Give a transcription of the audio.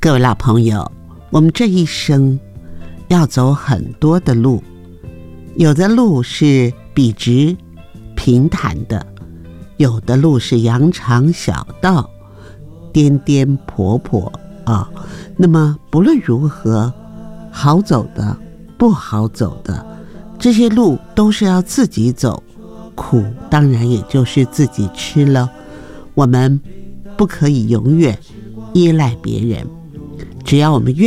各位老朋友，我们这一生要走很多的路，有的路是笔直平坦的，有的路是羊肠小道，颠颠簸簸啊。那么不论如何，好走的不好走的，这些路都是要自己走，苦当然也就是自己吃了。我们不可以永远依赖别人，只要我们愿